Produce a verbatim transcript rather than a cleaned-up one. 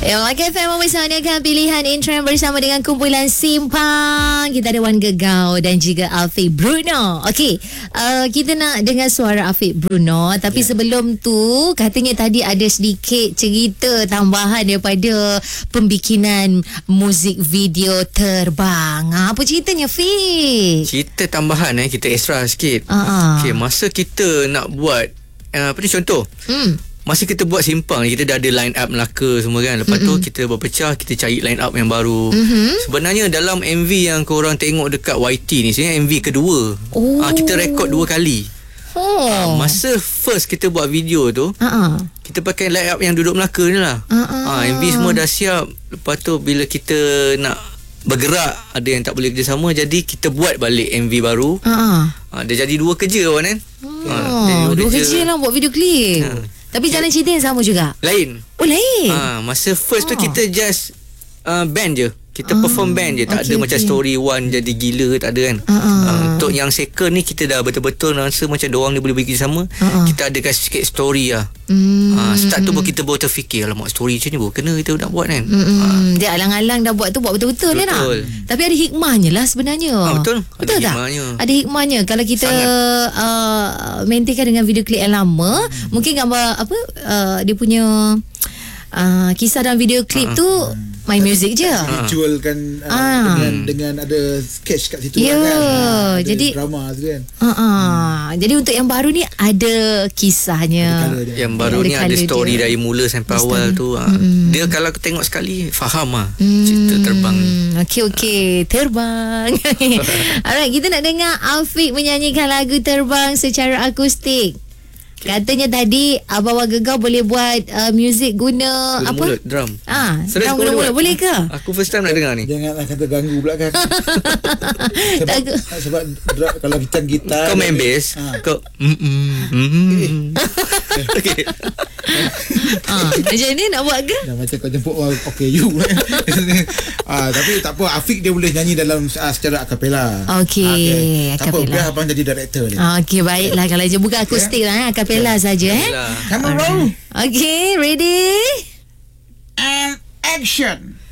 Ya, Melaka F M mempersembahkan pilihan in trend bersama dengan kumpulan Simpang. Kita ada Wan Gegau dan juga Afiq Bruno. Okey, uh, kita nak dengar suara Afiq Bruno. Tapi yeah. sebelum tu, katanya tadi ada sedikit cerita tambahan daripada pembikinan muzik video Terbang. Apa ceritanya, Fiq? Cerita tambahan eh, kita extra sikit. Uh-huh. Okey, masa kita nak buat uh, apa ni contoh? Hmm. Masa kita buat Simpang, kita dah ada line up Melaka semua kan. Lepas mm-hmm. tu kita berpecah, kita cari line up yang baru. Mm-hmm. Sebenarnya dalam M V yang korang tengok dekat Y T ni, sebenarnya M V kedua. Oh. Ha, kita rekod dua kali. Oh. Ha, masa first kita buat video tu, uh-uh. kita pakai line up yang duduk Melaka ni lah. Uh-uh. Ha, M V semua dah siap. Lepas tu bila kita nak bergerak, ada yang tak boleh kerjasama, jadi kita buat balik M V baru. Uh-uh. Ha, dia jadi dua kerja kan. Oh, ha, dua, dua kerja. kerja lah buat video klip. Ha. Tapi jalan cerita yang sama juga? Lain. Oh, lain? Ha, masa first oh. tu kita just uh, band je. Kita ah, perform band je. Tak okay, ada okay. macam story one jadi gila, tak ada kan. Uh, uh. Uh, untuk yang second ni, kita dah betul-betul rasa macam diorang ni boleh bagi sama. Uh, uh. Kita adakan sikit story lah. Mm, uh, start tu pun kita baru terfikir, alamak story macam ni pun kena kita nak buat kan. Mm, uh. Dia alang-alang dah buat tu, buat betul-betul kan. Betul. Tapi ada hikmahnya lah sebenarnya. Ha, betul. Betul ada tak? Hikmahnya. Ada hikmahnya. Kalau kita uh, maintainkan dengan video klip yang lama, hmm. mungkin gambar apa uh, dia punya uh, kisah dalam video klip uh, tu main music je. Visualkan uh, uh. dengan dengan ada sketch kat situ yeah. kan. Ada jadi drama tu kan. Uh, uh. Hmm. Jadi untuk yang baru ni ada kisahnya. Ada yang baru ada ni ada story dia. Dari mula sampai Mesti. awal tu. Hmm. Dia kalau aku tengok sekali faham ah hmm. cerita Terbang. Okey okey, Terbang. Alright, kita nak dengar Afiq menyanyikan lagu Terbang secara akustik. Katanya tadi Abang Wan Gegau boleh buat uh, muzik guna guna apa? Mulut, drum. Ah, drum guna mulut boleh ke? Aku first time nak dengar ni. Janganlah kata ganggu pula kan. sebab sebab drum, kalau kita gitar kau main bass, ha. kau mm okey. Ah, macam ni nak buat ke? Dah macam kau jemput orang okay you. ah, tapi tak apa, Afiq dia boleh nyanyi dalam uh, secara akapela. Okey, ah, okay. Tak apa, akapela. biar abang jadi director ni. Ah, okey, baiklah kalau je bukan akustik okay. lah, akapela yeah. saja eh. Camera roll. Okey, ready? And action.